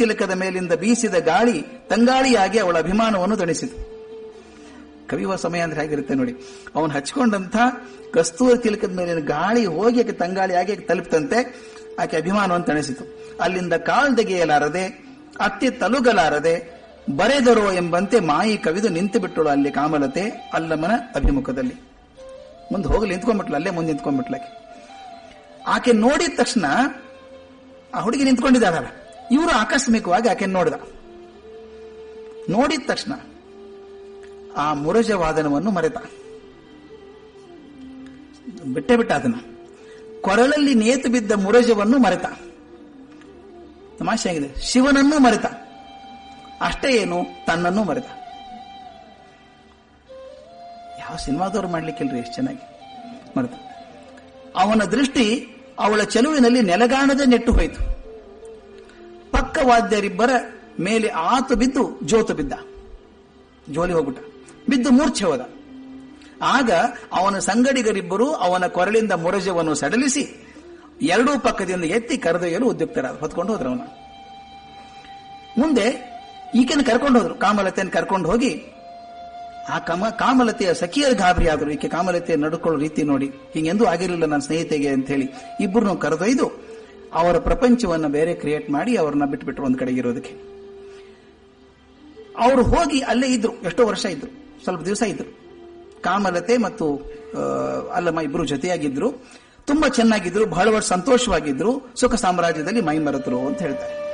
ತಿಲಕದ ಮೇಲಿಂದ ಬೀಸಿದ ಗಾಳಿ ತಂಗಾಳಿಯಾಗಿ ಅವಳ ಅಭಿಮಾನವನ್ನು ತಣಿಸಿತು. ಕವಿಯುವ ಸಮಯ ಅಂದ್ರೆ ಹೇಗಿರುತ್ತೆ ನೋಡಿ. ಅವನು ಹಚ್ಕೊಂಡಂತ ಕಸ್ತೂರಿ ತಿಲಕದ ಮೇಲಿನ ಗಾಳಿ ಹೋಗಿ ಆಕೆ ತಂಗಾಳಿಯಾಗಿ ತಲುಪಿತಂತೆ. ಆಕೆ ಅಭಿಮಾನವನ್ನು ತಣಿಸಿತು. ಅಲ್ಲಿಂದ ಕಾಲ್ದೆಗೆಯಲಾರದೆ ಅತ್ತಿ ತಲುಗಲಾರದೆ ಬರೆದರೋ ಎಂಬಂತೆ ಮಾಯಿ ಕವಿದು ನಿಂತು ಬಿಟ್ಟಳು ಅಲ್ಲಿ ಕಾಮಲತೆ ಅಲ್ಲಮ್ಮನ ಅಭಿಮುಖದಲ್ಲಿ. ಮುಂದೆ ಹೋಗಿ ನಿಂತ್ಕೊಂಡ್ಬಿಟ್ಲು, ಅಲ್ಲೇ ಮುಂದೆ ನಿಂತ್ಕೊಂಡ್ಬಿಟ್ಲಾಕೆ. ಆಕೆ ನೋಡಿದ ತಕ್ಷಣ ಆ ಹುಡುಗಿ ನಿಂತ್ಕೊಂಡಿದ್ದಾಳಲ್ಲ, ಇವರು ಆಕಸ್ಮಿಕವಾಗಿ ಆಕೆ ನೋಡಿದ ತಕ್ಷಣ ಆ ಮುರಜವಾದನವನ್ನು ಮರೆತ, ಬಿಟ್ಟ ಅದನ್ನ. ಕೊರಳಲ್ಲಿ ನೇತು ಬಿದ್ದ ಮುರಜವನ್ನು ಮರೆತ. ತಮಾಷೆ ಆಗಿದೆ. ಶಿವನನ್ನೂ ಮರೆತ. ಅಷ್ಟೇ ಏನು, ತನ್ನನ್ನೂ ಮರೆತ. ಯಾವ ಸಿನಿಮಾದವ್ರು ಮಾಡ್ಲಿಕ್ಕಿಲ್ರಿ, ಎಷ್ಟು ಚೆನ್ನಾಗಿ ಮರೆತ. ಅವನ ದೃಷ್ಟಿ ಅವಳ ಚೆಲುವಿನಲ್ಲಿ ನೆಲಗಾಣದೆ ನೆಟ್ಟು ಹೋಯಿತು. ಪಕ್ಕವಾದ್ಯರಿಬ್ಬರ ಮೇಲೆ ಆತು ಬಿದ್ದು ಜೋತು ಬಿದ್ದ, ಜೋಲಿ ಹೋಗ್ಬಿಟ್ಟ, ಬಿದ್ದು ಮೂರ್ಛೆ ಹೋದ. ಆಗ ಅವನ ಸಂಗಡಿಗರಿಬ್ಬರು ಅವನ ಕೊರಳಿಂದ ಮುರಜವನ್ನು ಸಡಲಿಸಿ ಎರಡೂ ಪಕ್ಕದಿಂದ ಎತ್ತಿ ಕರೆದೊಯ್ಯಲು ಉದ್ಯುಕ್ತರಾದ, ಹೊತ್ಕೊಂಡು ಹೋದ್ರು. ಅವನ ಮುಂದೆ ಈಕೆಯನ್ನು ಕರ್ಕೊಂಡು ಹೋದ್ರು, ಕಾಮಲತೆಯನ್ನು ಕರ್ಕೊಂಡು ಹೋಗಿ ಆ ಕಾಮಲತೆಯ ಸಖಿಯರು ಗಾಬರಿ ಆದರು. ಈಕೆ ಕಾಮಲತೆಯ ನಡ್ಕೊಳ್ಳೋ ರೀತಿ ನೋಡಿ, ಹಿಂಗೆಂದೂ ಆಗಿರಲಿಲ್ಲ ನನ್ನ ಸ್ನೇಹಿತೆಗೆ ಅಂತ ಹೇಳಿ ಇಬ್ಬರನ್ನು ಕರೆದೊಯ್ದು ಅವರ ಪ್ರಪಂಚವನ್ನು ಬೇರೆ ಕ್ರಿಯೇಟ್ ಮಾಡಿ ಅವ್ರನ್ನ ಬಿಟ್ಬಿಟ್ರು ಒಂದ್ ಕಡೆಗೆ ಇರೋದಕ್ಕೆ. ಅವರು ಹೋಗಿ ಅಲ್ಲೇ ಇದ್ರು, ಎಷ್ಟೋ ವರ್ಷ ಇದ್ರು, ಸ್ವಲ್ಪ ದಿವಸ ಇದ್ರು. ಕಾಮಲತೆ ಮತ್ತು ಅಲ್ಲಮ್ಮ ಇಬ್ರು ಜೊತೆಯಾಗಿದ್ರು, ತುಂಬಾ ಚೆನ್ನಾಗಿದ್ರು, ಬಹಳ ವರ್ಷ ಸಂತೋಷವಾಗಿದ್ರು, ಸುಖ ಸಾಮ್ರಾಜ್ಯದಲ್ಲಿ ಮೈ ಮರೆತರು ಅಂತ ಹೇಳ್ತಾರೆ.